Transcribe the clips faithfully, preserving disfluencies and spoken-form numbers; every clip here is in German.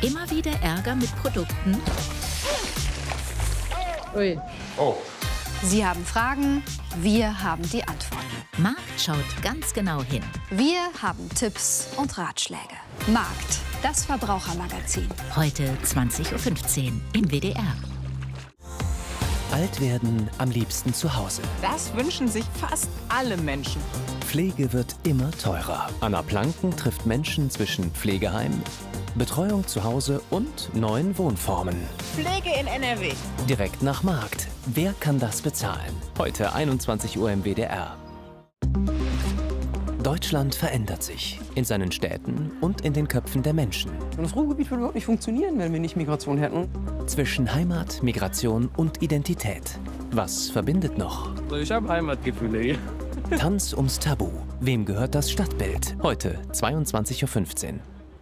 Immer wieder Ärger mit Produkten? Ui. Oh. Sie haben Fragen, wir haben die Antworten. Markt schaut ganz genau hin. Wir haben Tipps und Ratschläge. Markt, das Verbrauchermagazin. Heute zwanzig Uhr fünfzehn im W D R. Alt werden am liebsten zu Hause. Das wünschen sich fast alle Menschen. Pflege wird immer teurer. Anna Planken trifft Menschen zwischen Pflegeheim, Betreuung zu Hause und neuen Wohnformen. Pflege in N R W. Direkt nach Markt. Wer kann das bezahlen? Heute einundzwanzig Uhr im W D R. Deutschland verändert sich in seinen Städten und in den Köpfen der Menschen. Das Ruhrgebiet würde überhaupt nicht funktionieren, wenn wir nicht Migration hätten. Zwischen Heimat, Migration und Identität. Was verbindet noch? Ich habe Heimatgefühle hier. Tanz ums Tabu. Wem gehört das Stadtbild? Heute zweiundzwanzig Uhr fünfzehn.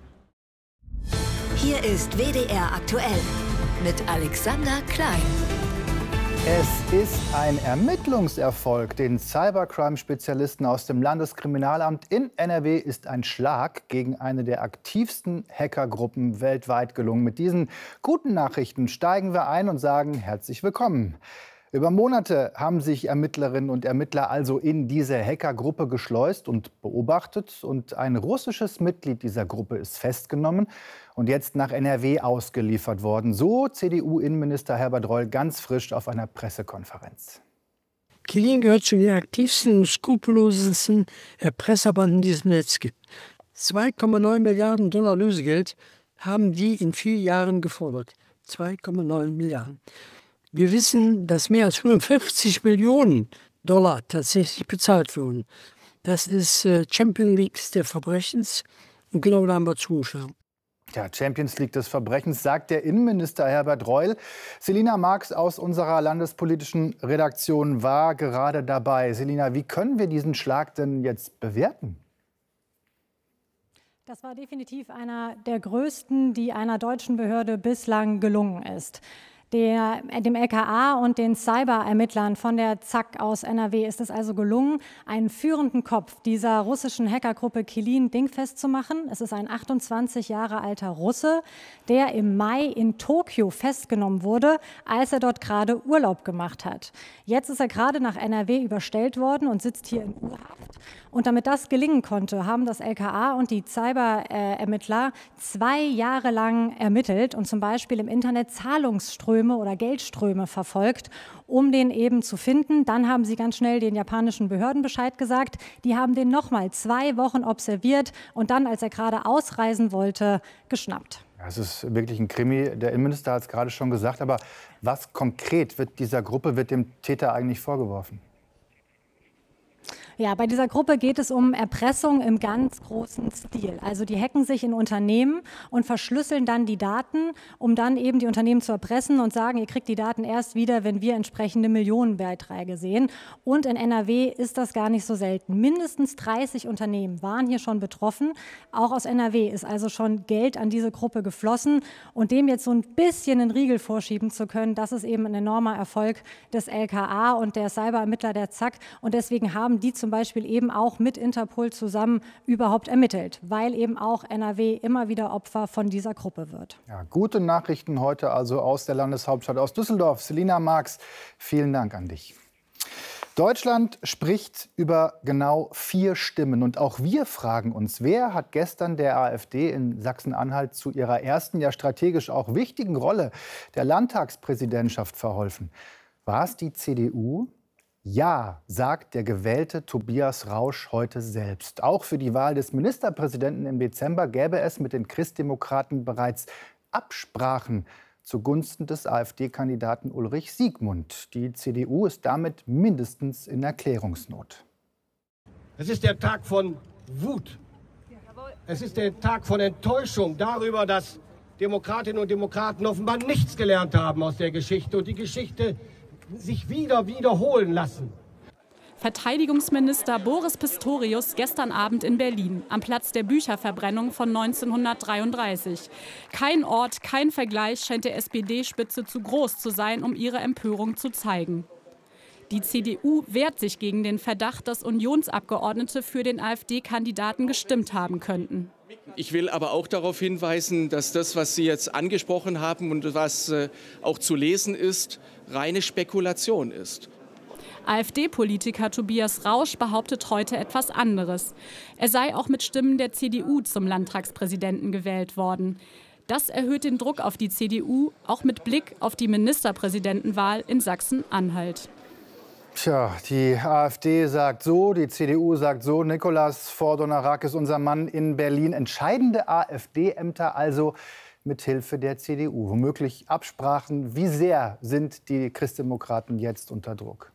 Hier ist W D R aktuell mit Alexander Klein. Es ist ein Ermittlungserfolg. Den Cybercrime-Spezialisten aus dem Landeskriminalamt in N R W ist ein Schlag gegen eine der aktivsten Hackergruppen weltweit gelungen. Mit diesen guten Nachrichten steigen wir ein und sagen herzlich willkommen. Über Monate haben sich Ermittlerinnen und Ermittler also in diese Hackergruppe geschleust und beobachtet. Und ein russisches Mitglied dieser Gruppe ist festgenommen und jetzt nach N R W ausgeliefert worden. So C D U-Innenminister Herbert Reul ganz frisch auf einer Pressekonferenz. Kilin gehört zu den aktivsten und skrupellosesten Erpresserbanden, die es im Netz gibt. zwei Komma neun Milliarden Dollar Lösegeld haben die in vier Jahren gefordert. zwei Komma neun Milliarden. Wir wissen, dass mehr als fünfundfünfzig Millionen Dollar tatsächlich bezahlt wurden. Das ist äh, Champions League des Verbrechens und genau da haben wir zugeschlagen. Ja, Champions League des Verbrechens, sagt der Innenminister Herbert Reul. Selina Marx aus unserer landespolitischen Redaktion war gerade dabei. Selina, wie können wir diesen Schlag denn jetzt bewerten? Das war definitiv einer der größten, die einer deutschen Behörde bislang gelungen ist. Der, dem L K A und den Cyber-Ermittlern von der Z A K aus N R W ist es also gelungen, einen führenden Kopf dieser russischen Hackergruppe Kilin dingfest zu machen. Es ist ein achtundzwanzig Jahre alter Russe, der im Mai in Tokio festgenommen wurde, als er dort gerade Urlaub gemacht hat. Jetzt ist er gerade nach N R W überstellt worden und sitzt hier in U-Haft. Und damit das gelingen konnte, haben das L K A und die Cyber-Ermittler zwei Jahre lang ermittelt und zum Beispiel im Internet Zahlungsströme oder Geldströme verfolgt, um den eben zu finden. Dann haben sie ganz schnell den japanischen Behörden Bescheid gesagt. Die haben den nochmal zwei Wochen observiert und dann, als er gerade ausreisen wollte, geschnappt. Ja, es ist wirklich ein Krimi. Der Innenminister hat es gerade schon gesagt. Aber was konkret wird dieser Gruppe, wird dem Täter eigentlich vorgeworfen? Ja, bei dieser Gruppe geht es um Erpressung im ganz großen Stil. Also die hacken sich in Unternehmen und verschlüsseln dann die Daten, um dann eben die Unternehmen zu erpressen und sagen, ihr kriegt die Daten erst wieder, wenn wir entsprechende Millionenbeiträge sehen. Und in N R W ist das gar nicht so selten. Mindestens dreißig Unternehmen waren hier schon betroffen. Auch aus N R W ist also schon Geld an diese Gruppe geflossen. Und dem jetzt so ein bisschen einen Riegel vorschieben zu können, das ist eben ein enormer Erfolg des L K A und der Cyberermittler der Z A K. Und deswegen haben die zum Beispiel eben auch mit Interpol zusammen überhaupt ermittelt, weil eben auch N R W immer wieder Opfer von dieser Gruppe wird. Ja, gute Nachrichten heute also aus der Landeshauptstadt, aus Düsseldorf. Selina Marx, vielen Dank an dich. Deutschland spricht über genau vier Stimmen. Und auch wir fragen uns, wer hat gestern der AfD in Sachsen-Anhalt zu ihrer ersten, ja strategisch auch wichtigen Rolle der Landtagspräsidentschaft verholfen? War es die C D U? Ja, sagt der gewählte Tobias Rausch heute selbst. Auch für die Wahl des Ministerpräsidenten im Dezember gäbe es mit den Christdemokraten bereits Absprachen zugunsten des AfD-Kandidaten Ulrich Siegmund. Die C D U ist damit mindestens in Erklärungsnot. Es ist der Tag von Wut. Es ist der Tag von Enttäuschung darüber, dass Demokratinnen und Demokraten offenbar nichts gelernt haben aus der Geschichte und die Geschichte sich wieder wiederholen lassen. Verteidigungsminister Boris Pistorius gestern Abend in Berlin, am Platz der Bücherverbrennung von neunzehnhundertdreiunddreißig. Kein Ort, kein Vergleich scheint der S P D-Spitze zu groß zu sein, um ihre Empörung zu zeigen. Die C D U wehrt sich gegen den Verdacht, dass Unionsabgeordnete für den AfD-Kandidaten gestimmt haben könnten. Ich will aber auch darauf hinweisen, dass das, was Sie jetzt angesprochen haben und was äh, auch zu lesen ist, reine Spekulation ist. AfD-Politiker Tobias Rausch behauptet heute etwas anderes. Er sei auch mit Stimmen der C D U zum Landtagspräsidenten gewählt worden. Das erhöht den Druck auf die C D U, auch mit Blick auf die Ministerpräsidentenwahl in Sachsen-Anhalt. Tja, die AfD sagt so, die C D U sagt so. Nicolas Fordonarakis, unser Mann in Berlin. Entscheidende AfD-Ämter also mit Hilfe der C D U. Womöglich Absprachen. Wie sehr sind die Christdemokraten jetzt unter Druck?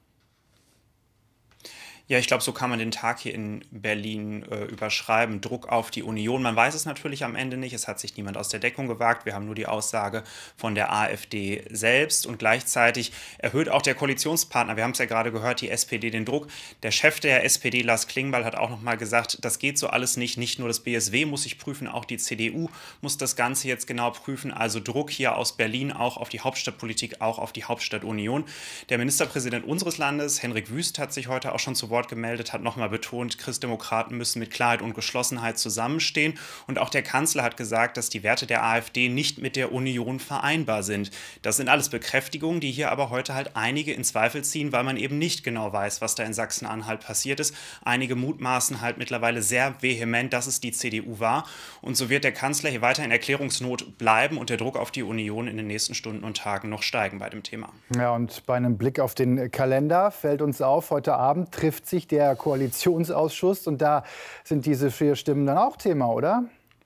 Ja, ich glaube, so kann man den Tag hier in Berlin äh, überschreiben. Druck auf die Union. Man weiß es natürlich am Ende nicht. Es hat sich niemand aus der Deckung gewagt. Wir haben nur die Aussage von der AfD selbst. Und gleichzeitig erhöht auch der Koalitionspartner, wir haben es ja gerade gehört, die S P D den Druck. Der Chef der S P D, Lars Klingbeil, hat auch noch mal gesagt, das geht so alles nicht. Nicht nur das B S W muss sich prüfen, auch die C D U muss das Ganze jetzt genau prüfen. Also Druck hier aus Berlin auch auf die Hauptstadtpolitik, auch auf die Hauptstadtunion. Der Ministerpräsident unseres Landes, Henrik Wüst, hat sich heute auch schon zu Wort gemeldet, hat nochmal betont, Christdemokraten müssen mit Klarheit und Geschlossenheit zusammenstehen. Und auch der Kanzler hat gesagt, dass die Werte der AfD nicht mit der Union vereinbar sind. Das sind alles Bekräftigungen, die hier aber heute halt einige in Zweifel ziehen, weil man eben nicht genau weiß, was da in Sachsen-Anhalt passiert ist. Einige mutmaßen halt mittlerweile sehr vehement, dass es die C D U war. Und so wird der Kanzler hier weiter in Erklärungsnot bleiben und der Druck auf die Union in den nächsten Stunden und Tagen noch steigen bei dem Thema. Ja, und bei einem Blick auf den Kalender fällt uns auf, heute Abend trifft sich der Koalitionsausschuss. Und da sind diese vier Stimmen dann auch Thema, oder?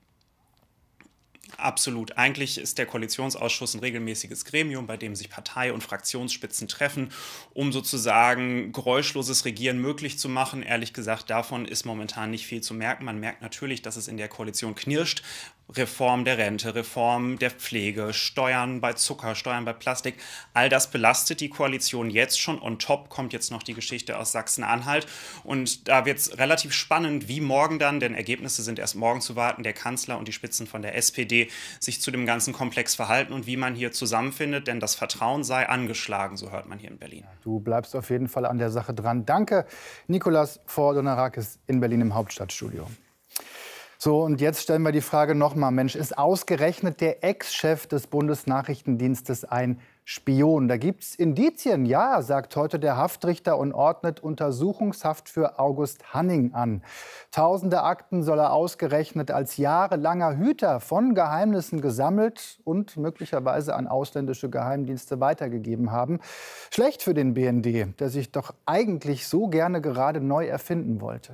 Absolut. Eigentlich ist der Koalitionsausschuss ein regelmäßiges Gremium, bei dem sich Partei- und Fraktionsspitzen treffen, um sozusagen geräuschloses Regieren möglich zu machen. Ehrlich gesagt, davon ist momentan nicht viel zu merken. Man merkt natürlich, dass es in der Koalition knirscht. Reform der Rente, Reform der Pflege, Steuern bei Zucker, Steuern bei Plastik. All das belastet die Koalition jetzt schon. On top kommt jetzt noch die Geschichte aus Sachsen-Anhalt. Und da wird es relativ spannend, wie morgen dann, denn Ergebnisse sind erst morgen zu warten, der Kanzler und die Spitzen von der S P D sich zu dem ganzen Komplex verhalten und wie man hier zusammenfindet. Denn das Vertrauen sei angeschlagen, so hört man hier in Berlin. Du bleibst auf jeden Fall an der Sache dran. Danke, Nicolas Fordonarakis in Berlin im Hauptstadtstudio. So, und jetzt stellen wir die Frage noch mal, Mensch, ist ausgerechnet der Ex-Chef des Bundesnachrichtendienstes ein Spion? Da gibt es Indizien, ja, sagt heute der Haftrichter und ordnet Untersuchungshaft für August Hanning an. Tausende Akten soll er ausgerechnet als jahrelanger Hüter von Geheimnissen gesammelt und möglicherweise an ausländische Geheimdienste weitergegeben haben. Schlecht für den B N D, der sich doch eigentlich so gerne gerade neu erfinden wollte.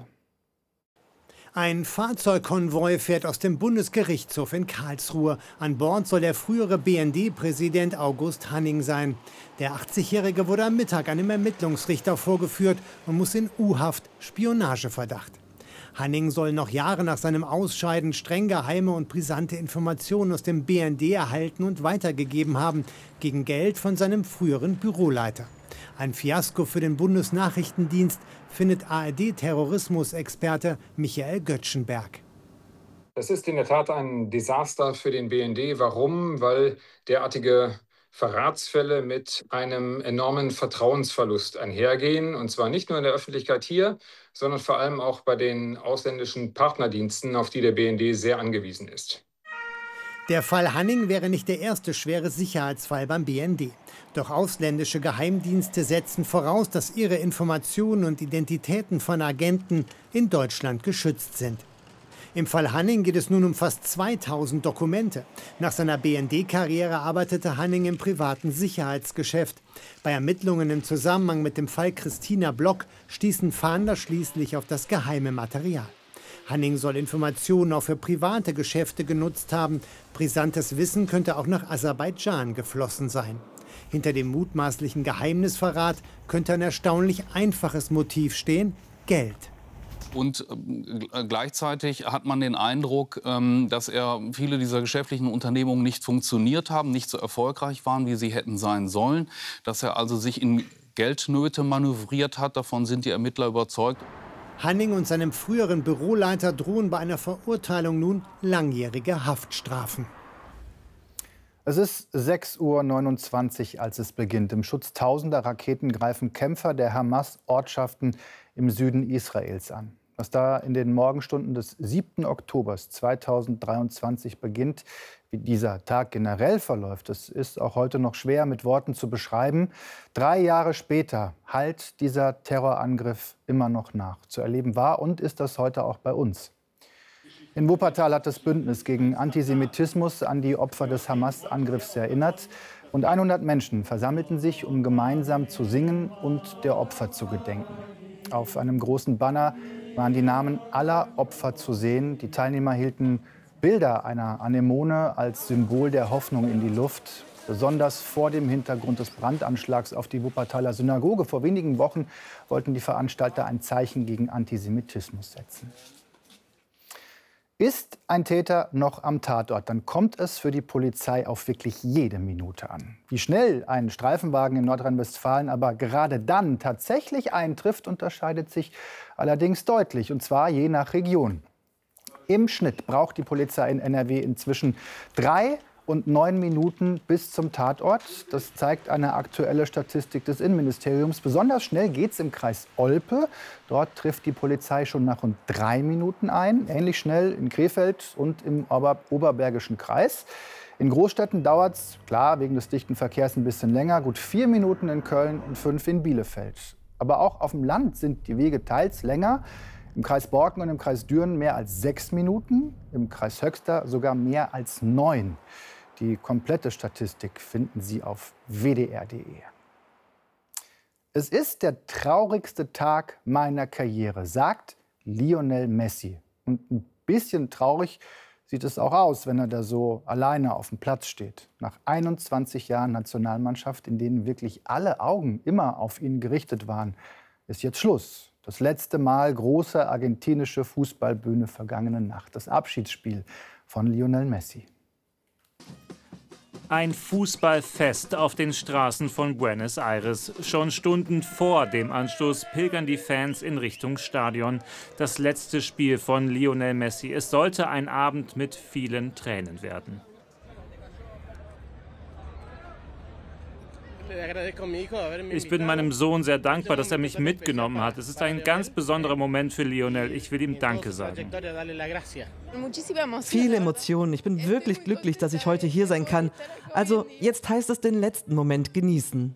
Ein Fahrzeugkonvoi fährt aus dem Bundesgerichtshof in Karlsruhe. An Bord soll der frühere B N D-Präsident August Hanning sein. Der achtzigjährige wurde am Mittag einem Ermittlungsrichter vorgeführt und muss in U-Haft, Spionageverdacht. Hanning soll noch Jahre nach seinem Ausscheiden streng geheime und brisante Informationen aus dem B N D erhalten und weitergegeben haben, gegen Geld von seinem früheren Büroleiter. Ein Fiasko für den Bundesnachrichtendienst, findet A R D-Terrorismusexperte Michael Göttschenberg. Es ist in der Tat ein Desaster für den B N D. Warum? Weil derartige Verratsfälle mit einem enormen Vertrauensverlust einhergehen. Und zwar nicht nur in der Öffentlichkeit hier, sondern vor allem auch bei den ausländischen Partnerdiensten, auf die der B N D sehr angewiesen ist. Der Fall Hanning wäre nicht der erste schwere Sicherheitsfall beim B N D. Doch ausländische Geheimdienste setzen voraus, dass ihre Informationen und Identitäten von Agenten in Deutschland geschützt sind. Im Fall Hanning geht es nun um fast zweitausend Dokumente. Nach seiner B N D-Karriere arbeitete Hanning im privaten Sicherheitsgeschäft. Bei Ermittlungen im Zusammenhang mit dem Fall Christina Block stießen Fahnder schließlich auf das geheime Material. Hanning soll Informationen auch für private Geschäfte genutzt haben. Brisantes Wissen könnte auch nach Aserbaidschan geflossen sein. Hinter dem mutmaßlichen Geheimnisverrat könnte ein erstaunlich einfaches Motiv stehen: Geld. Und äh, gleichzeitig hat man den Eindruck, ähm, dass er viele dieser geschäftlichen Unternehmungen nicht funktioniert haben, nicht so erfolgreich waren, wie sie hätten sein sollen. Dass er also sich in Geldnöte manövriert hat, davon sind die Ermittler überzeugt. Hanning und seinem früheren Büroleiter drohen bei einer Verurteilung nun langjährige Haftstrafen. Es ist sechs Uhr neunundzwanzig, als es beginnt. Im Schutz tausender Raketen greifen Kämpfer der Hamas Ortschaften im Süden Israels an. Was da in den Morgenstunden des siebten Oktobers zweitausenddreiundzwanzig beginnt, wie dieser Tag generell verläuft, das ist auch heute noch schwer mit Worten zu beschreiben. Drei Jahre später hallt dieser Terrorangriff immer noch nach. Zu erleben war und ist das heute auch bei uns. In Wuppertal hat das Bündnis gegen Antisemitismus an die Opfer des Hamas-Angriffs erinnert. Und hundert Menschen versammelten sich, um gemeinsam zu singen und der Opfer zu gedenken. Auf einem großen Banner waren die Namen aller Opfer zu sehen. Die Teilnehmer hielten Bilder einer Anemone als Symbol der Hoffnung in die Luft. Besonders vor dem Hintergrund des Brandanschlags auf die Wuppertaler Synagoge vor wenigen Wochen wollten die Veranstalter ein Zeichen gegen Antisemitismus setzen. Ist ein Täter noch am Tatort, dann kommt es für die Polizei auf wirklich jede Minute an. Wie schnell ein Streifenwagen in Nordrhein-Westfalen aber gerade dann tatsächlich eintrifft, unterscheidet sich allerdings deutlich, und zwar je nach Region. Im Schnitt braucht die Polizei in N R W inzwischen drei und neun Minuten bis zum Tatort. Das zeigt eine aktuelle Statistik des Innenministeriums. Besonders schnell geht es im Kreis Olpe. Dort trifft die Polizei schon nach rund drei Minuten ein. Ähnlich schnell in Krefeld und im Ober- Oberbergischen Kreis. In Großstädten dauert es, klar, wegen des dichten Verkehrs ein bisschen länger, gut vier Minuten in Köln und fünf in Bielefeld. Aber auch auf dem Land sind die Wege teils länger. Im Kreis Borken und im Kreis Düren mehr als sechs Minuten, im Kreis Höxter sogar mehr als neun. Die komplette Statistik finden Sie auf w d r punkt d e. Es ist der traurigste Tag meiner Karriere, sagt Lionel Messi. Und ein bisschen traurig sieht es auch aus, wenn er da so alleine auf dem Platz steht. Nach einundzwanzig Jahren Nationalmannschaft, in denen wirklich alle Augen immer auf ihn gerichtet waren, ist jetzt Schluss. Das letzte Mal große argentinische Fußballbühne vergangene Nacht. Das Abschiedsspiel von Lionel Messi. Ein Fußballfest auf den Straßen von Buenos Aires. Schon Stunden vor dem Anstoß pilgern die Fans in Richtung Stadion. Das letzte Spiel von Lionel Messi. Es sollte ein Abend mit vielen Tränen werden. Ich bin meinem Sohn sehr dankbar, dass er mich mitgenommen hat. Es ist ein ganz besonderer Moment für Lionel. Ich will ihm Danke sagen. Viele Emotionen. Ich bin wirklich glücklich, dass ich heute hier sein kann. Also jetzt heißt es den letzten Moment genießen.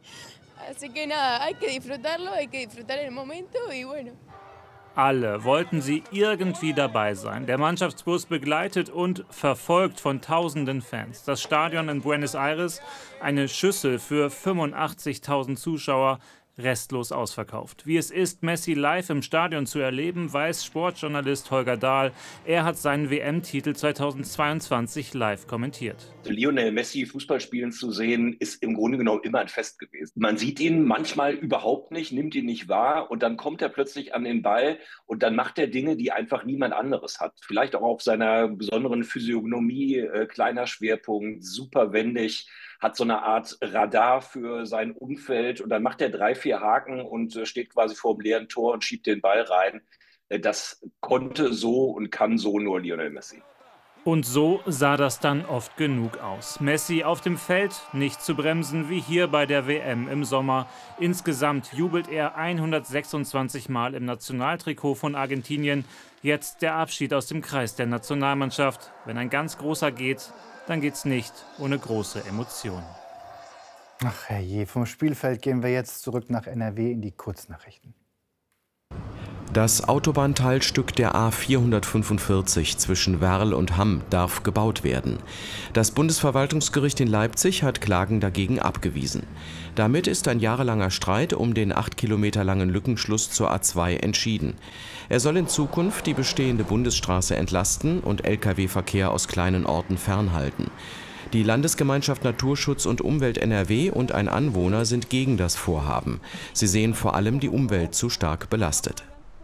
Alle wollten sie irgendwie dabei sein. Der Mannschaftsbus begleitet und verfolgt von tausenden Fans. Das Stadion in Buenos Aires, eine Schüssel für fünfundachtzigtausend Zuschauer, restlos ausverkauft. Wie es ist, Messi live im Stadion zu erleben, weiß Sportjournalist Holger Dahl. Er hat seinen W M-Titel zweitausendzweiundzwanzig live kommentiert. Lionel Messi Fußball spielen zu sehen, ist im Grunde genommen immer ein Fest gewesen. Man sieht ihn manchmal überhaupt nicht, nimmt ihn nicht wahr und dann kommt er plötzlich an den Ball und dann macht er Dinge, die einfach niemand anderes hat. Vielleicht auch auf seiner besonderen Physiognomie, äh, kleiner Schwerpunkt, super wendig, hat so eine Art Radar für sein Umfeld und dann macht er drei, vier Haken und äh, steht quasi vor dem leeren Tor und schiebt den Ball rein. Äh, das konnte so und kann so nur Lionel Messi. Und so sah das dann oft genug aus. Messi auf dem Feld, nicht zu bremsen wie hier bei der W M im Sommer. Insgesamt jubelt er hundertsechsundzwanzig Mal im Nationaltrikot von Argentinien. Jetzt der Abschied aus dem Kreis der Nationalmannschaft. Wenn ein ganz großer geht, dann geht's nicht ohne große Emotionen. Ach herrje, vom Spielfeld gehen wir jetzt zurück nach N R W in die Kurznachrichten. Das Autobahnteilstück der A vierhundertfünfundvierzig zwischen Werl und Hamm darf gebaut werden. Das Bundesverwaltungsgericht in Leipzig hat Klagen dagegen abgewiesen. Damit ist ein jahrelanger Streit um den acht Kilometer langen Lückenschluss zur A zwei entschieden. Er soll in Zukunft die bestehende Bundesstraße entlasten und L K W-Verkehr aus kleinen Orten fernhalten. Die Landesgemeinschaft Naturschutz und Umwelt N R W und ein Anwohner sind gegen das Vorhaben. Sie sehen vor allem die Umwelt zu stark belastet.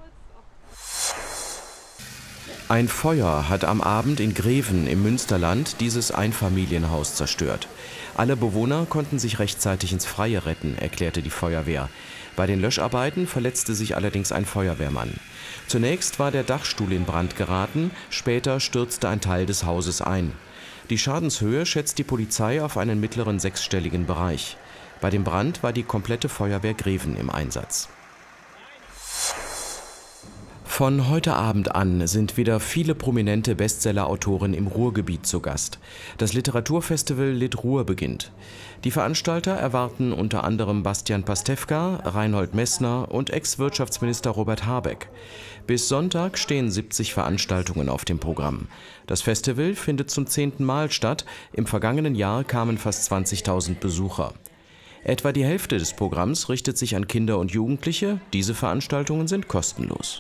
Ein Feuer hat am Abend in Greven im Münsterland dieses Einfamilienhaus zerstört. Alle Bewohner konnten sich rechtzeitig ins Freie retten, erklärte die Feuerwehr. Bei den Löscharbeiten verletzte sich allerdings ein Feuerwehrmann. Zunächst war der Dachstuhl in Brand geraten, später stürzte ein Teil des Hauses ein. Die Schadenshöhe schätzt die Polizei auf einen mittleren sechsstelligen Bereich. Bei dem Brand war die komplette Feuerwehr Greven im Einsatz. Von heute Abend an sind wieder viele prominente Bestseller-Autoren im Ruhrgebiet zu Gast. Das Literaturfestival Lit-Ruhr beginnt. Die Veranstalter erwarten unter anderem Bastian Pastewka, Reinhold Messner und Ex-Wirtschaftsminister Robert Habeck. Bis Sonntag stehen siebzig Veranstaltungen auf dem Programm. Das Festival findet zum zehnten Mal statt. Im vergangenen Jahr kamen fast zwanzigtausend Besucher. Etwa die Hälfte des Programms richtet sich an Kinder und Jugendliche. Diese Veranstaltungen sind kostenlos.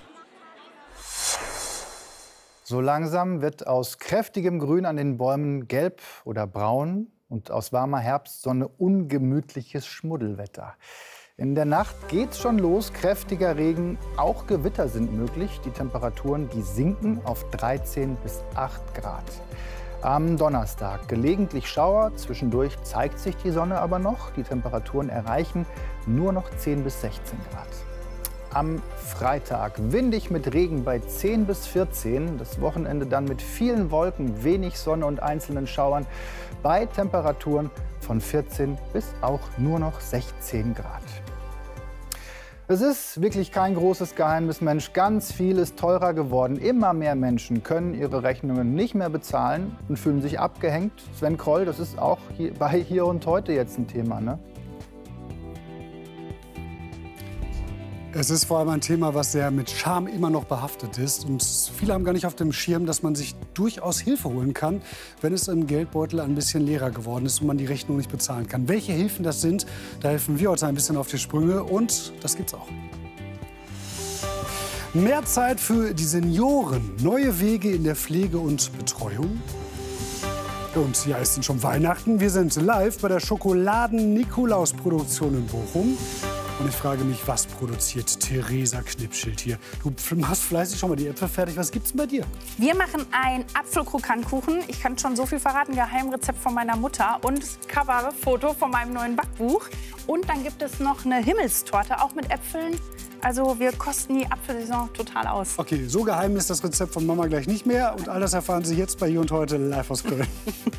So langsam wird aus kräftigem Grün an den Bäumen gelb oder braun und aus warmer Herbstsonne ungemütliches Schmuddelwetter. In der Nacht geht's schon los, kräftiger Regen, auch Gewitter sind möglich. Die Temperaturen, die sinken auf dreizehn bis acht Grad. Am Donnerstag gelegentlich Schauer, zwischendurch zeigt sich die Sonne aber noch. Die Temperaturen erreichen nur noch zehn bis sechzehn Grad. Am Freitag windig mit Regen bei zehn bis vierzehn. Das Wochenende dann mit vielen Wolken, wenig Sonne und einzelnen Schauern bei Temperaturen von vierzehn bis auch nur noch sechzehn Grad. Es ist wirklich kein großes Geheimnis, Mensch. Ganz viel ist teurer geworden. Immer mehr Menschen können ihre Rechnungen nicht mehr bezahlen und fühlen sich abgehängt. Sven Kroll, das ist auch hier, bei Hier und Heute jetzt ein Thema, ne? Es ist vor allem ein Thema, was sehr mit Scham immer noch behaftet ist. Und viele haben gar nicht auf dem Schirm, dass man sich durchaus Hilfe holen kann, wenn es im Geldbeutel ein bisschen leerer geworden ist und man die Rechnung nicht bezahlen kann. Welche Hilfen das sind, da helfen wir heute ein bisschen auf die Sprünge. Und das gibt's auch. Mehr Zeit für die Senioren, neue Wege in der Pflege und Betreuung. Und ja, ist denn schon Weihnachten. Wir sind live bei der Schokoladen-Nikolaus-Produktion in Bochum. Und ich frage mich, was produziert Theresa Knipschild hier? Du machst fleißig schon mal die Äpfel fertig. Was gibt's denn bei dir? Wir machen einen Apfelkrokantkuchen. Ich kann schon so viel verraten. Geheimrezept von meiner Mutter und Coverfoto von meinem neuen Backbuch. Und dann gibt es noch eine Himmelstorte, auch mit Äpfeln. Also wir kosten die Apfelsaison total aus. Okay, so geheim ist das Rezept von Mama gleich nicht mehr. Und all das erfahren Sie jetzt bei Hier und Heute live aus Köln.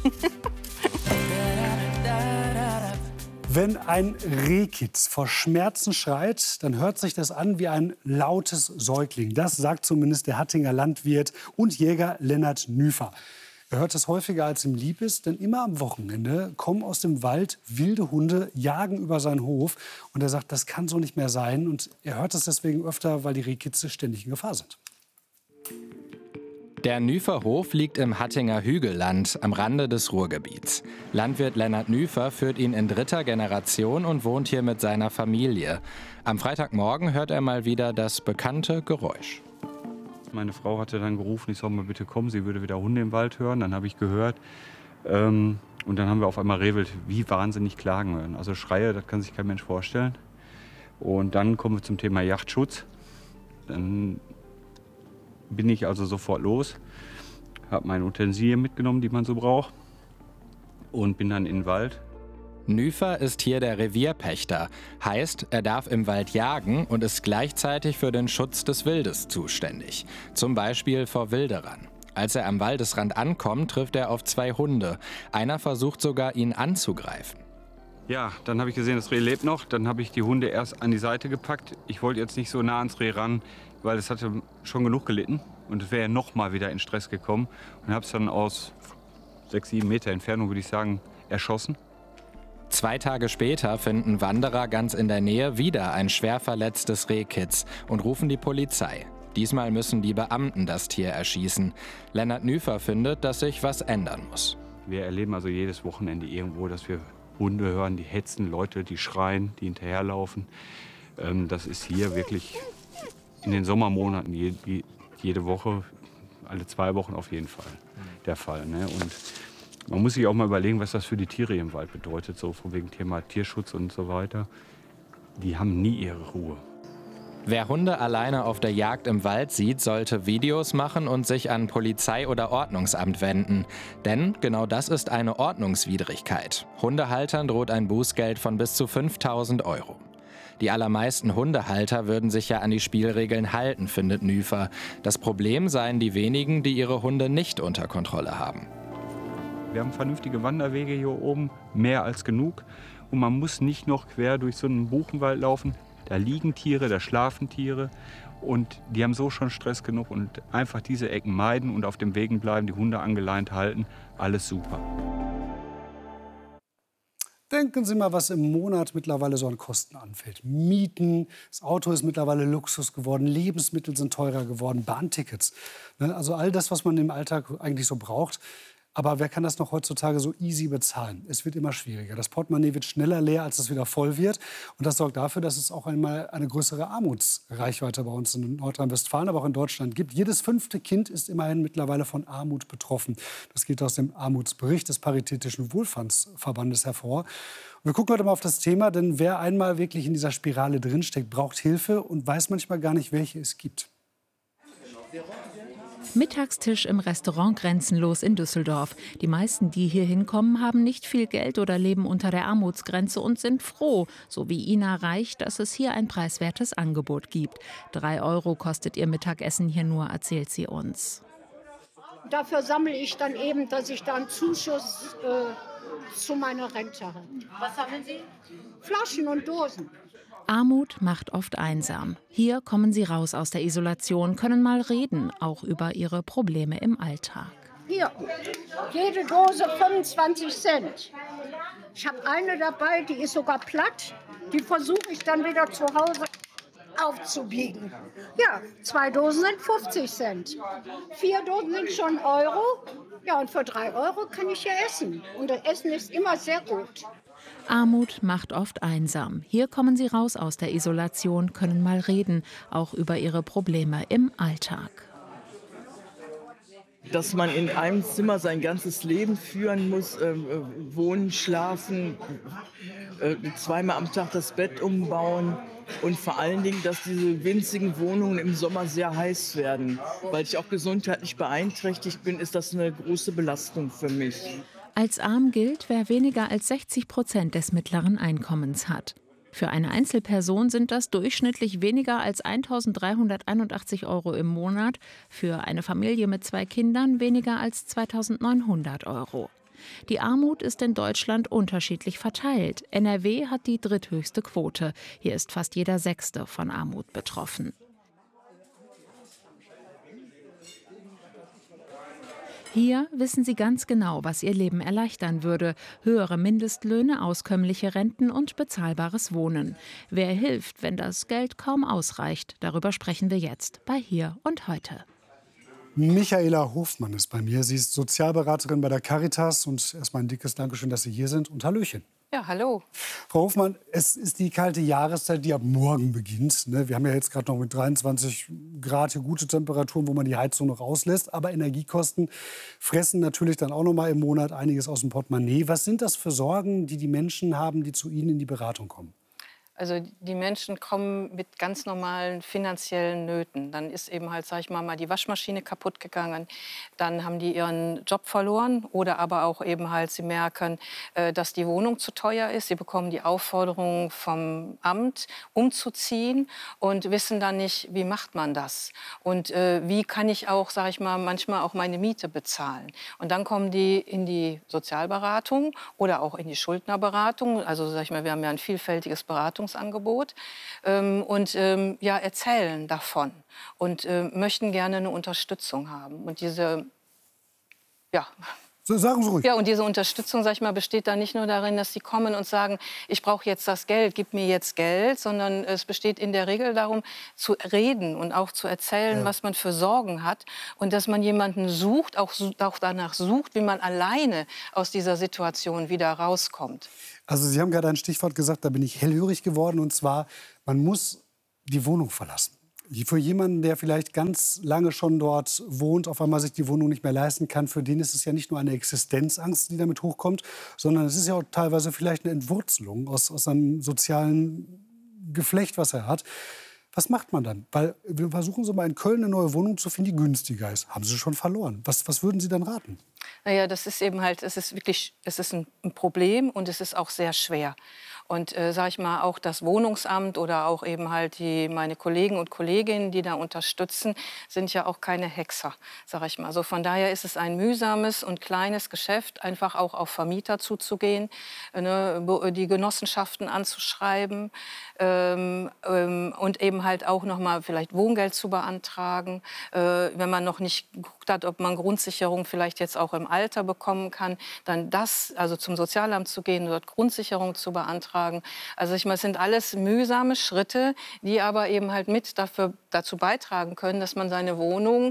Wenn ein Rehkitz vor Schmerzen schreit, dann hört sich das an wie ein lautes Säugling. Das sagt zumindest der Hattinger Landwirt und Jäger Lennart Nüfer. Er hört das häufiger, als ihm lieb ist, denn immer am Wochenende kommen aus dem Wald wilde Hunde, jagen über seinen Hof. Und er sagt, das kann so nicht mehr sein. Und er hört es deswegen öfter, weil die Rehkitze ständig in Gefahr sind. Der Nüferhof liegt im Hattinger Hügelland am Rande des Ruhrgebiets. Landwirt Lennart Nüfer führt ihn in dritter Generation und wohnt hier mit seiner Familie. Am Freitagmorgen hört er mal wieder das bekannte Geräusch. Meine Frau hatte dann gerufen, ich soll mal bitte kommen, sie würde wieder Hunde im Wald hören. Dann habe ich gehört ähm, und dann haben wir auf einmal Rehwild wie wahnsinnig klagen hören. Also Schreie, das kann sich kein Mensch vorstellen. Und dann kommen wir zum Thema Jagdschutz. Dann bin ich also sofort los, habe meine Utensilien mitgenommen, die man so braucht, und bin dann in den Wald. Nüfer ist hier der Revierpächter. Heißt, er darf im Wald jagen und ist gleichzeitig für den Schutz des Wildes zuständig. Zum Beispiel vor Wilderern. Als er am Waldesrand ankommt, trifft er auf zwei Hunde. Einer versucht sogar, ihn anzugreifen. Ja, dann habe ich gesehen, das Reh lebt noch. Dann habe ich die Hunde erst an die Seite gepackt. Ich wollte jetzt nicht so nah ans Reh ran, weil es hatte schon genug gelitten. Und es wäre noch mal wieder in Stress gekommen. Und habe es dann aus sechs, sieben Meter Entfernung, würde ich sagen, erschossen. Zwei Tage später finden Wanderer ganz in der Nähe wieder ein schwer verletztes Rehkitz und rufen die Polizei. Diesmal müssen die Beamten das Tier erschießen. Lennart Nüfer findet, dass sich was ändern muss. Wir erleben also jedes Wochenende irgendwo, dass wir Hunde hören, die hetzen, Leute, die schreien, die hinterherlaufen. Ähm, das ist hier wirklich in den Sommermonaten je, jede Woche, alle zwei Wochen auf jeden Fall der Fall. Ne? Und man muss sich auch mal überlegen, was das für die Tiere im Wald bedeutet, so von wegen Thema Tierschutz und so weiter. Die haben nie ihre Ruhe. Wer Hunde alleine auf der Jagd im Wald sieht, sollte Videos machen und sich an Polizei oder Ordnungsamt wenden. Denn genau das ist eine Ordnungswidrigkeit. Hundehaltern droht ein Bußgeld von bis zu fünftausend Euro. Die allermeisten Hundehalter würden sich ja an die Spielregeln halten, findet Nüfer. Das Problem seien die wenigen, die ihre Hunde nicht unter Kontrolle haben. Wir haben vernünftige Wanderwege hier oben, mehr als genug. Und man muss nicht noch quer durch so einen Buchenwald laufen. Da liegen Tiere, da schlafen Tiere. Und die haben so schon Stress genug und einfach diese Ecken meiden und auf dem Wegen bleiben, die Hunde angeleint halten, alles super. Denken Sie mal, was im Monat mittlerweile so an Kosten anfällt. Mieten, das Auto ist mittlerweile Luxus geworden, Lebensmittel sind teurer geworden, Bahntickets. Also all das, was man im Alltag eigentlich so braucht. Aber wer kann das noch heutzutage so easy bezahlen? Es wird immer schwieriger. Das Portemonnaie wird schneller leer, als es wieder voll wird. Und das sorgt dafür, dass es auch einmal eine größere Armutsreichweite bei uns in Nordrhein-Westfalen, aber auch in Deutschland gibt. Jedes fünfte Kind ist immerhin mittlerweile von Armut betroffen. Das geht aus dem Armutsbericht des Paritätischen Wohlfahrtsverbandes hervor. Und wir gucken heute mal auf das Thema, denn wer einmal wirklich in dieser Spirale drinsteckt, braucht Hilfe und weiß manchmal gar nicht, welche es gibt. Mittagstisch im Restaurant Grenzenlos in Düsseldorf. Die meisten, die hier hinkommen, haben nicht viel Geld oder leben unter der Armutsgrenze und sind froh, so wie Ina Reich, dass es hier ein preiswertes Angebot gibt. Drei Euro kostet ihr Mittagessen hier nur, erzählt sie uns. Dafür sammle ich dann eben, dass ich da einen Zuschuss äh, zu meiner Rente habe. Was sammeln Sie? Flaschen und Dosen. Armut macht oft einsam. Hier kommen sie raus aus der Isolation, können mal reden, auch über ihre Probleme im Alltag. Hier, jede Dose fünfundzwanzig Cent. Ich habe eine dabei, die ist sogar platt. Die versuche ich dann wieder zu Hause aufzubiegen. Ja, zwei Dosen sind fünfzig Cent. Vier Dosen sind schon Euro. Ja, und für drei Euro kann ich ja essen. Und das Essen ist immer sehr gut. Armut macht oft einsam. Hier kommen sie raus aus der Isolation, können mal reden, auch über ihre Probleme im Alltag. Dass man in einem Zimmer sein ganzes Leben führen muss, äh, wohnen, schlafen, äh, zweimal am Tag das Bett umbauen und vor allen Dingen, dass diese winzigen Wohnungen im Sommer sehr heiß werden. Weil ich auch gesundheitlich beeinträchtigt bin, ist das eine große Belastung für mich. Als arm gilt, wer weniger als sechzig Prozent des mittleren Einkommens hat. Für eine Einzelperson sind das durchschnittlich weniger als eintausenddreihunderteinundachtzig Euro im Monat, für eine Familie mit zwei Kindern weniger als zweitausendneunhundert Euro. Die Armut ist in Deutschland unterschiedlich verteilt. N R W hat die dritthöchste Quote. Hier ist fast jeder Sechste von Armut betroffen. Hier wissen sie ganz genau, was ihr Leben erleichtern würde. Höhere Mindestlöhne, auskömmliche Renten und bezahlbares Wohnen. Wer hilft, wenn das Geld kaum ausreicht? Darüber sprechen wir jetzt bei Hier und Heute. Michaela Hofmann ist bei mir. Sie ist Sozialberaterin bei der Caritas. Und erstmal ein dickes Dankeschön, dass Sie hier sind. Und Hallöchen. Ja, hallo. Frau Hofmann, es ist die kalte Jahreszeit, die ab morgen beginnt. Wir haben ja jetzt gerade noch mit dreiundzwanzig Grad hier gute Temperaturen, wo man die Heizung noch auslässt. Aber Energiekosten fressen natürlich dann auch noch mal im Monat einiges aus dem Portemonnaie. Was sind das für Sorgen, die die Menschen haben, die zu Ihnen in die Beratung kommen? Also die Menschen kommen mit ganz normalen finanziellen Nöten. Dann ist eben halt, sag ich mal, mal die Waschmaschine kaputt gegangen. Dann haben die ihren Job verloren oder aber auch eben halt, sie merken, dass die Wohnung zu teuer ist. Sie bekommen die Aufforderung vom Amt, umzuziehen und wissen dann nicht, wie macht man das? Und äh, wie kann ich auch, sag ich mal, manchmal auch meine Miete bezahlen? Und dann kommen die in die Sozialberatung oder auch in die Schuldnerberatung. Also sag ich mal, wir haben ja ein vielfältiges Beratungsangebot. Ähm, und ähm, ja, erzählen davon und äh, möchten gerne eine Unterstützung haben. Und diese, ja. So, sagen Sie ruhig. Ja, und diese Unterstützung, sag ich mal, besteht dann nicht nur darin, dass sie kommen und sagen, ich brauche jetzt das Geld, gib mir jetzt Geld, sondern es besteht in der Regel darum, zu reden und auch zu erzählen, ja. was man für Sorgen hat und dass man jemanden sucht, auch, auch danach sucht, wie man alleine aus dieser Situation wieder rauskommt. Also Sie haben gerade ein Stichwort gesagt, da bin ich hellhörig geworden, und zwar, man muss die Wohnung verlassen. Für jemanden, der vielleicht ganz lange schon dort wohnt, auf einmal sich die Wohnung nicht mehr leisten kann, für den ist es ja nicht nur eine Existenzangst, die damit hochkommt, sondern es ist ja auch teilweise vielleicht eine Entwurzelung aus, aus einem sozialen Geflecht, was er hat. Was macht man dann? Weil wir versuchen so mal in Köln eine neue Wohnung zu finden, die günstiger ist. Haben Sie schon verloren. Was, was würden Sie dann raten? Naja, das ist eben halt, es ist wirklich, es ist ein, ein Problem und es ist auch sehr schwer. Und äh, sage ich mal, auch das Wohnungsamt oder auch eben halt die, meine Kollegen und Kolleginnen, die da unterstützen, sind ja auch keine Hexer, sage ich mal. Also von daher ist es ein mühsames und kleines Geschäft, einfach auch auf Vermieter zuzugehen, ne, die Genossenschaften anzuschreiben ähm, ähm, und eben halt auch noch mal vielleicht Wohngeld zu beantragen, äh, wenn man noch nicht geguckt hat, ob man Grundsicherung vielleicht jetzt auch im Alter bekommen kann, dann das, also zum Sozialamt zu gehen, dort Grundsicherung zu beantragen. Also ich meine, es sind alles mühsame Schritte, die aber eben halt mit dafür, dazu beitragen können, dass man seine Wohnung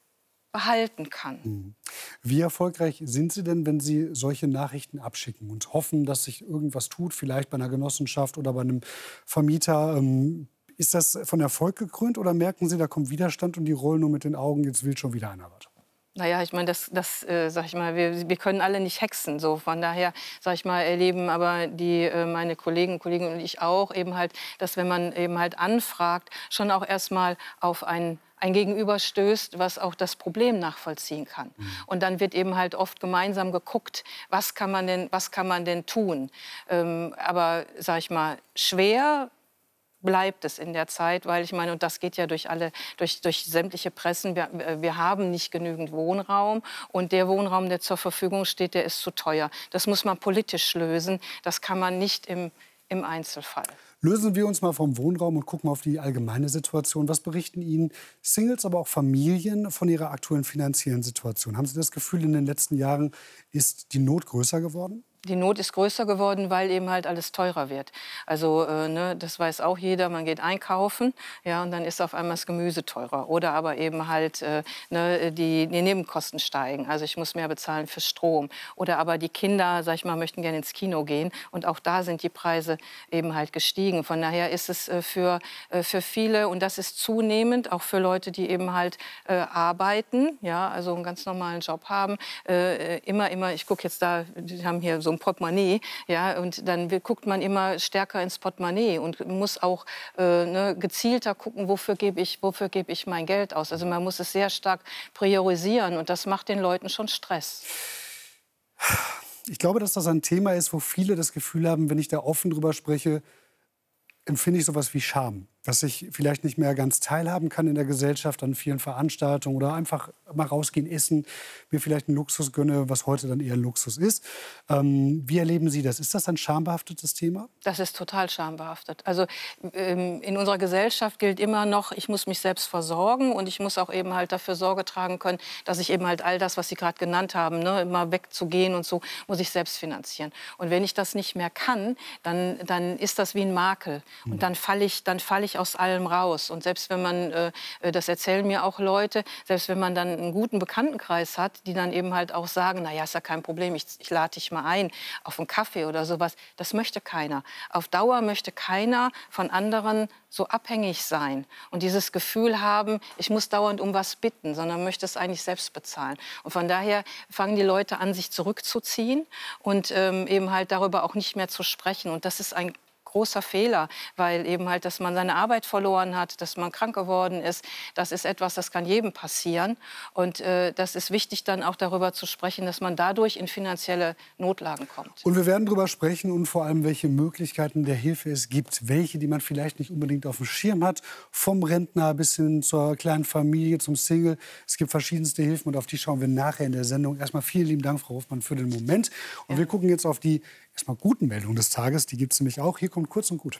behalten kann. Wie erfolgreich sind Sie denn, wenn Sie solche Nachrichten abschicken und hoffen, dass sich irgendwas tut, vielleicht bei einer Genossenschaft oder bei einem Vermieter? Ist das von Erfolg gekrönt oder merken Sie, da kommt Widerstand und die rollen nur mit den Augen, jetzt will schon wieder einer was? Naja, ich meine, das, das äh, sag ich mal, wir, wir können alle nicht hexen. So. Von daher, sag ich mal, erleben aber die, äh, meine Kollegen, Kollegen und ich auch eben halt, dass wenn man eben halt anfragt, schon auch erstmal auf ein ein Gegenüber stößt, was auch das Problem nachvollziehen kann. Mhm. Und dann wird eben halt oft gemeinsam geguckt, was kann man denn, was kann man denn tun. Ähm, aber, sag ich mal, schwer bleibt es in der Zeit, weil ich meine, und das geht ja durch alle, durch, durch sämtliche Pressen, wir, wir haben nicht genügend Wohnraum und der Wohnraum, der zur Verfügung steht, der ist zu teuer. Das muss man politisch lösen, das kann man nicht im, im Einzelfall. Lösen wir uns mal vom Wohnraum und gucken auf die allgemeine Situation. Was berichten Ihnen Singles, aber auch Familien von ihrer aktuellen finanziellen Situation? Haben Sie das Gefühl, in den letzten Jahren ist die Not größer geworden? Die Not ist größer geworden, weil eben halt alles teurer wird. Also äh, ne, das weiß auch jeder, man geht einkaufen, ja, und dann ist auf einmal das Gemüse teurer. Oder aber eben halt äh, ne, die, die Nebenkosten steigen. Also ich muss mehr bezahlen für Strom. Oder aber die Kinder, sag ich mal, möchten gerne ins Kino gehen. Und auch da sind die Preise eben halt gestiegen. Von daher ist es äh, für, äh, für viele, und das ist zunehmend, auch für Leute, die eben halt äh, arbeiten, ja, also einen ganz normalen Job haben, äh, immer, immer, ich gucke jetzt da, die haben hier so Portemonnaie, ja, und dann guckt man immer stärker ins Portemonnaie und muss auch äh, ne, gezielter gucken, wofür gebe ich, wofür gebe ich mein Geld aus. Also man muss es sehr stark priorisieren und das macht den Leuten schon Stress. Ich glaube, dass das ein Thema ist, wo viele das Gefühl haben, wenn ich da offen drüber spreche, empfinde ich sowas wie Scham. Dass ich vielleicht nicht mehr ganz teilhaben kann in der Gesellschaft an vielen Veranstaltungen oder einfach mal rausgehen, essen, mir vielleicht einen Luxus gönne, was heute dann eher Luxus ist. Ähm, wie erleben Sie das? Ist das ein schambehaftetes Thema? Das ist total schambehaftet. Also ähm, in unserer Gesellschaft gilt immer noch, ich muss mich selbst versorgen und ich muss auch eben halt dafür Sorge tragen können, dass ich eben halt all das, was Sie gerade genannt haben, ne, immer wegzugehen und so, muss ich selbst finanzieren. Und wenn ich das nicht mehr kann, dann, dann ist das wie ein Makel. Und dann falle ich, dann falle ich aus allem raus. Und selbst wenn man, äh, das erzählen mir auch Leute, selbst wenn man dann einen guten Bekanntenkreis hat, die dann eben halt auch sagen, na ja, ist ja kein Problem, ich, ich lade dich mal ein auf einen Kaffee oder sowas. Das möchte keiner. Auf Dauer möchte keiner von anderen so abhängig sein und dieses Gefühl haben, ich muss dauernd um was bitten, sondern möchte es eigentlich selbst bezahlen. Und von daher fangen die Leute an, sich zurückzuziehen und ähm, eben halt darüber auch nicht mehr zu sprechen. Und das ist ein großer Fehler, weil eben halt, dass man seine Arbeit verloren hat, dass man krank geworden ist, das ist etwas, das kann jedem passieren. Und äh, das ist wichtig, dann auch darüber zu sprechen, dass man dadurch in finanzielle Notlagen kommt. Und wir werden darüber sprechen und vor allem, welche Möglichkeiten der Hilfe es gibt. Welche, die man vielleicht nicht unbedingt auf dem Schirm hat, vom Rentner bis hin zur kleinen Familie, zum Single. Es gibt verschiedenste Hilfen und auf die schauen wir nachher in der Sendung. Erstmal vielen lieben Dank, Frau Hofmann, für den Moment. Und ja. wir gucken jetzt auf die erstmal guten Meldungen des Tages. Die gibt es nämlich auch. Hier kommt Kurz und Gut.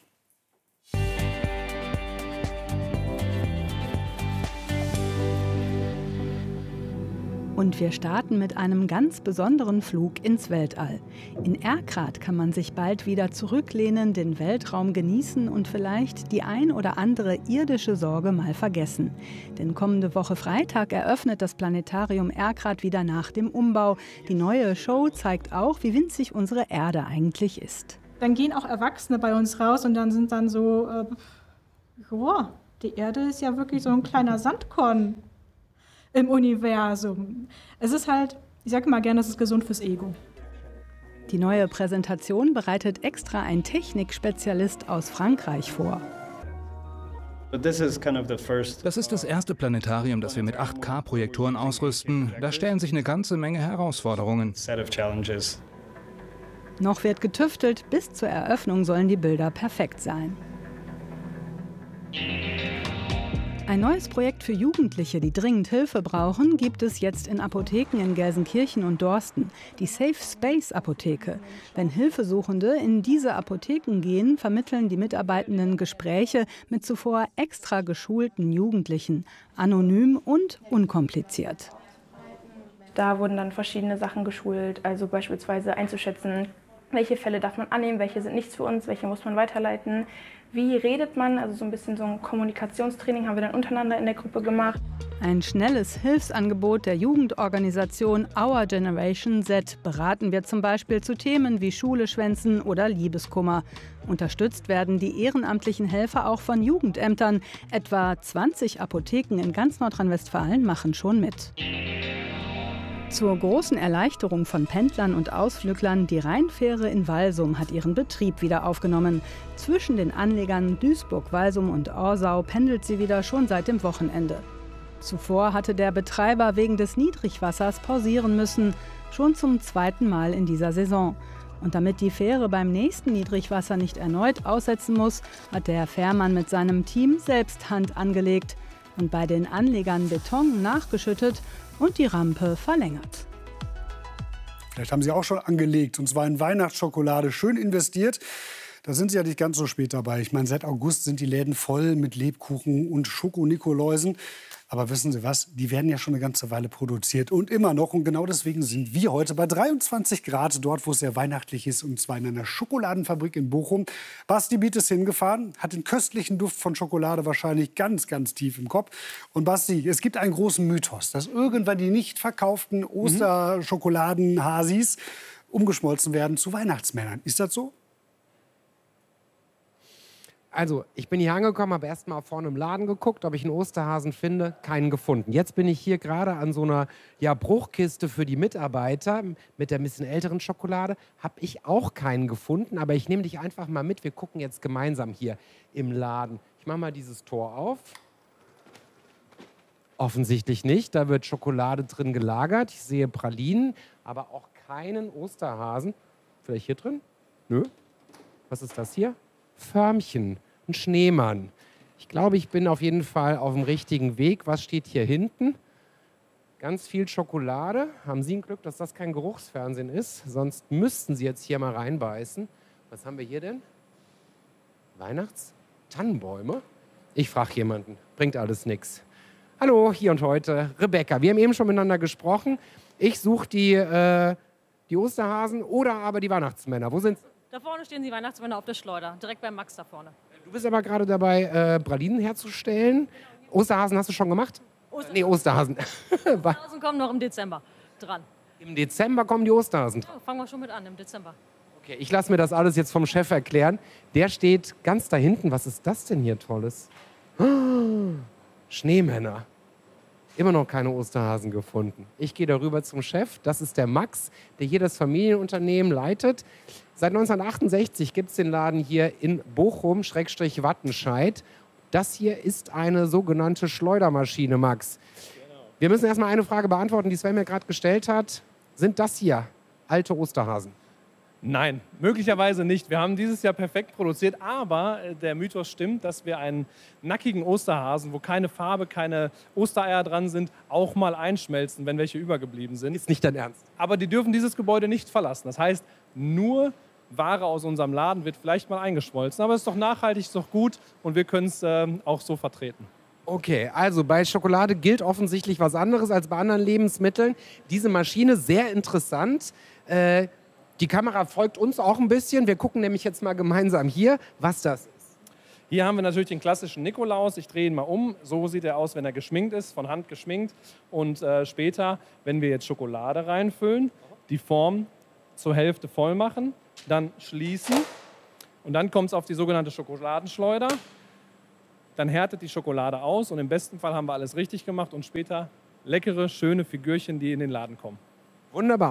Und wir starten mit einem ganz besonderen Flug ins Weltall. In Erkrath kann man sich bald wieder zurücklehnen, den Weltraum genießen und vielleicht die ein oder andere irdische Sorge mal vergessen. Denn kommende Woche Freitag eröffnet das Planetarium Erkrath wieder nach dem Umbau. Die neue Show zeigt auch, wie winzig unsere Erde eigentlich ist. Dann gehen auch Erwachsene bei uns raus und dann sind dann so, äh, boah, die Erde ist ja wirklich so ein kleiner Sandkorn im Universum. Es ist halt, ich sage mal gerne, es ist gesund fürs Ego. Die neue Präsentation bereitet extra ein Technikspezialist aus Frankreich vor. Das ist das erste Planetarium, das wir mit acht K-Projektoren ausrüsten. Da stellen sich eine ganze Menge Herausforderungen. Noch wird getüftelt, bis zur Eröffnung sollen die Bilder perfekt sein. Ein neues Projekt für Jugendliche, die dringend Hilfe brauchen, gibt es jetzt in Apotheken in Gelsenkirchen und Dorsten. Die Safe Space Apotheke. Wenn Hilfesuchende in diese Apotheken gehen, vermitteln die Mitarbeitenden Gespräche mit zuvor extra geschulten Jugendlichen. Anonym und unkompliziert. Da wurden dann verschiedene Sachen geschult, also beispielsweise einzuschätzen, welche Fälle darf man annehmen, welche sind nichts für uns, welche muss man weiterleiten. Wie redet man, also so ein bisschen so ein Kommunikationstraining haben wir dann untereinander in der Gruppe gemacht. Ein schnelles Hilfsangebot der Jugendorganisation Our Generation Z. Beraten wir zum Beispiel zu Themen wie Schule schwänzen oder Liebeskummer. Unterstützt werden die ehrenamtlichen Helfer auch von Jugendämtern. Etwa zwanzig Apotheken in ganz Nordrhein-Westfalen machen schon mit. Zur großen Erleichterung von Pendlern und Ausflüglern, die Rheinfähre in Walsum hat ihren Betrieb wieder aufgenommen. Zwischen den Anlegern Duisburg, Walsum und Orsau pendelt sie wieder schon seit dem Wochenende. Zuvor hatte der Betreiber wegen des Niedrigwassers pausieren müssen, schon zum zweiten Mal in dieser Saison. Und damit die Fähre beim nächsten Niedrigwasser nicht erneut aussetzen muss, hat der Fährmann mit seinem Team selbst Hand angelegt und bei den Anlegern Beton nachgeschüttet und die Rampe verlängert. Vielleicht haben Sie auch schon angelegt, und zwar in Weihnachtsschokolade, schön investiert. Da sind Sie ja nicht ganz so spät dabei. Ich meine, seit August sind die Läden voll mit Lebkuchen und Schoko-Nikoläusen. Aber wissen Sie was, die werden ja schon eine ganze Weile produziert und immer noch. Und genau deswegen sind wir heute bei dreiundzwanzig Grad, dort, wo es sehr weihnachtlich ist, und zwar in einer Schokoladenfabrik in Bochum. Basti Biet ist hingefahren, hat den köstlichen Duft von Schokolade wahrscheinlich ganz, ganz tief im Kopf. Und Basti, es gibt einen großen Mythos, dass irgendwann die nicht verkauften Osterschokoladenhasis umgeschmolzen werden zu Weihnachtsmännern. Ist das so? Also, ich bin hier angekommen, habe erst mal vorne im Laden geguckt, ob ich einen Osterhasen finde, keinen gefunden. Jetzt bin ich hier gerade an so einer ja, Bruchkiste für die Mitarbeiter mit der ein bisschen älteren Schokolade. Habe ich auch keinen gefunden, aber ich nehme dich einfach mal mit. Wir gucken jetzt gemeinsam hier im Laden. Ich mache mal dieses Tor auf. Offensichtlich nicht, da wird Schokolade drin gelagert. Ich sehe Pralinen, aber auch keinen Osterhasen. Vielleicht hier drin? Nö. Was ist das hier? Förmchen. Ein Schneemann. Ich glaube, ich bin auf jeden Fall auf dem richtigen Weg. Was steht hier hinten? Ganz viel Schokolade. Haben Sie ein Glück, dass das kein Geruchsfernsehen ist? Sonst müssten Sie jetzt hier mal reinbeißen. Was haben wir hier denn? Weihnachts-Tannenbäume? Ich frage jemanden. Bringt alles nichts. Hallo, hier und heute Rebecca. Wir haben eben schon miteinander gesprochen. Ich suche die, äh, die Osterhasen oder aber die Weihnachtsmänner. Wo sind sie? Da vorne stehen die Weihnachtsmänner auf der Schleuder, direkt beim Max da vorne. Du bist aber gerade dabei, äh, Pralinen herzustellen. Osterhasen hast du schon gemacht? Oster nee, Osterhasen. Osterhasen kommen noch im Dezember dran. Im Dezember kommen die Osterhasen dran? Ja, fangen wir schon mit an, im Dezember. Okay, ich lasse mir das alles jetzt vom Chef erklären. Der steht ganz da hinten. Was ist das denn hier Tolles? Oh, Schneemänner. Immer noch keine Osterhasen gefunden. Ich gehe darüber zum Chef. Das ist der Max, der hier das Familienunternehmen leitet. Seit neunzehnhundertachtundsechzig gibt es den Laden hier in Bochum, Schrägstrich Wattenscheid. Das hier ist eine sogenannte Schleudermaschine, Max. Genau. Wir müssen erst mal eine Frage beantworten, die Sven mir gerade gestellt hat. Sind das hier alte Osterhasen? Nein, möglicherweise nicht. Wir haben dieses Jahr perfekt produziert, aber der Mythos stimmt, dass wir einen nackigen Osterhasen, wo keine Farbe, keine Ostereier dran sind, auch mal einschmelzen, wenn welche übergeblieben sind. Ist nicht dein Ernst? Aber die dürfen dieses Gebäude nicht verlassen. Das heißt, nur Ware aus unserem Laden wird vielleicht mal eingeschmolzen. Aber es ist doch nachhaltig, ist doch gut und wir können es äh, auch so vertreten. Okay, also bei Schokolade gilt offensichtlich was anderes als bei anderen Lebensmitteln. Diese Maschine, sehr interessant. Äh, Die Kamera folgt uns auch ein bisschen. Wir gucken nämlich jetzt mal gemeinsam hier, was das ist. Hier haben wir natürlich den klassischen Nikolaus. Ich drehe ihn mal um. So sieht er aus, wenn er geschminkt ist, von Hand geschminkt. Und äh, später, wenn wir jetzt Schokolade reinfüllen, die Form zur Hälfte voll machen, dann schließen. Und dann kommt es auf die sogenannte Schokoladenschleuder. Dann härtet die Schokolade aus und im besten Fall haben wir alles richtig gemacht und später leckere, schöne Figürchen, die in den Laden kommen. Wunderbar.